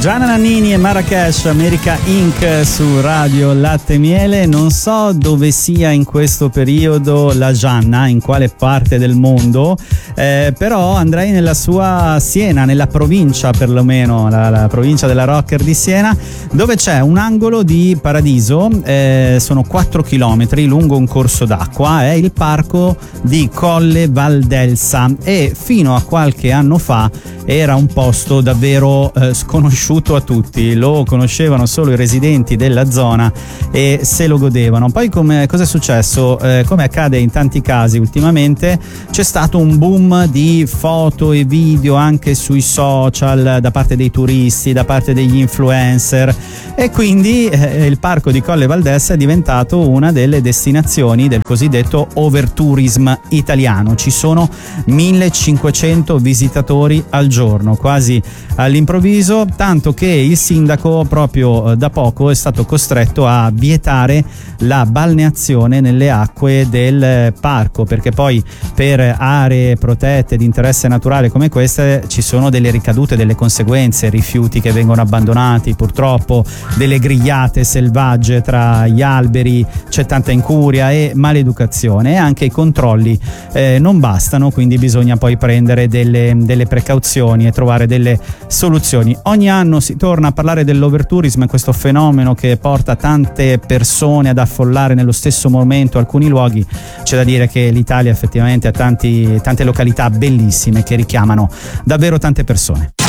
Gianna Nannini e Marrakesh, America Inc. su Radio Latte e Miele. Non so dove sia in questo periodo la Gianna, in quale parte del mondo, però andrei nella sua Siena, nella provincia perlomeno, la provincia della Rocker di Siena, dove c'è un angolo di paradiso, sono 4 chilometri lungo un corso d'acqua, è il parco di Colle Valdelsa e fino a qualche anno fa era un posto davvero sconosciuto a tutti, lo conoscevano solo i residenti della zona e se lo godevano. Poi cosa è successo? Come accade in tanti casi ultimamente, c'è stato un boom di foto e video anche sui social da parte dei turisti, da parte degli influencer, e quindi il parco di Colle Valdelsa è diventato una delle destinazioni del cosiddetto overtourism italiano. Ci sono 1500 visitatori al giorno, quasi all'improvviso, tanto che il sindaco proprio da poco è stato costretto a vietare la balneazione nelle acque del parco, perché poi per aree protette di interesse naturale come queste ci sono delle ricadute, delle conseguenze, rifiuti che vengono abbandonati, purtroppo delle grigliate selvagge tra gli alberi, c'è tanta incuria e maleducazione, e anche i controlli non bastano, quindi bisogna poi prendere delle precauzioni e trovare delle soluzioni. Ogni anno si torna a parlare dell'overtourism, questo fenomeno che porta tante persone ad affollare nello stesso momento alcuni luoghi. C'è da dire che l'Italia effettivamente ha tante località bellissime che richiamano davvero tante persone.